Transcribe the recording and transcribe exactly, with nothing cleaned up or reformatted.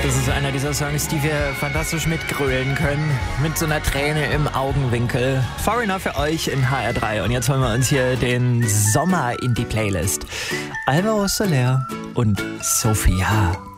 Das ist einer dieser Songs, die wir fantastisch mitgrölen können. Mit so einer Träne im Augenwinkel. Foreigner für euch in H R drei. Und jetzt holen wir uns hier den Sommer in die Playlist. Alvaro Soler und Sophia.